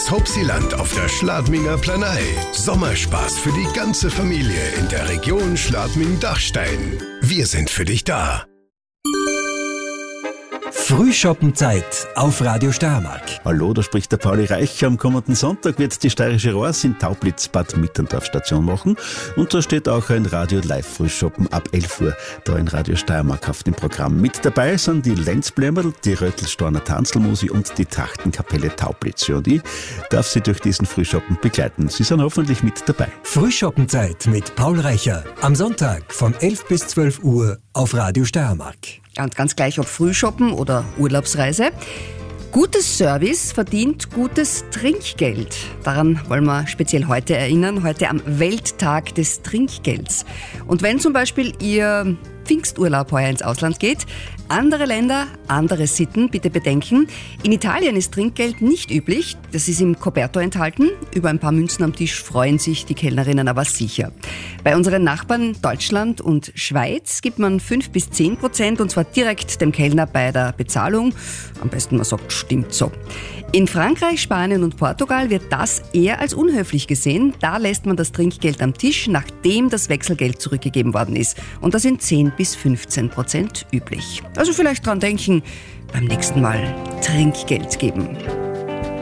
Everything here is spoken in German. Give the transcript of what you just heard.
ins Hopsiland auf der Schladminger Planei. Sommerspaß für die ganze Familie in der Region Schladming-Dachstein. Wir sind für dich da. Frühschoppenzeit auf Radio Steiermark. Hallo, da spricht der Pauli Reicher. Am kommenden Sonntag wird die Steirische Rohrs in Taublitz Bad Mitterndorf Station machen. Und da steht auch ein Radio-Live-Frühschoppen ab 11 Uhr da in Radio Steiermark auf dem Programm. Mit dabei sind die Lenzblämmerl, die Röttelstorner Tanzelmusi und die Trachtenkapelle Taublitz. Und ich darf Sie durch diesen Frühschoppen begleiten. Sie sind hoffentlich mit dabei. Frühschoppenzeit mit Paul Reicher. Am Sonntag von 11 bis 12 Uhr auf Radio Steiermark. Und ganz gleich ob Frühshoppen oder Urlaubsreise. Gutes Service verdient gutes Trinkgeld. Daran wollen wir speziell heute erinnern, heute am Welttag des Trinkgelds. Und wenn zum Beispiel Ihr Pfingsturlaub heuer ins Ausland geht, andere Länder, andere Sitten, bitte bedenken. In Italien ist Trinkgeld nicht üblich, das ist im Coperto enthalten. Über ein paar Münzen am Tisch freuen sich die Kellnerinnen aber sicher. Bei unseren Nachbarn Deutschland und Schweiz gibt man 5-10% und zwar direkt dem Kellner bei der Bezahlung. Am besten man sagt, stimmt so. In Frankreich, Spanien und Portugal wird das eher als unhöflich gesehen. Da lässt man das Trinkgeld am Tisch, nachdem das Wechselgeld zurückgegeben worden ist. Und da sind 10-15% üblich. Also vielleicht dran denken, beim nächsten Mal Trinkgeld geben.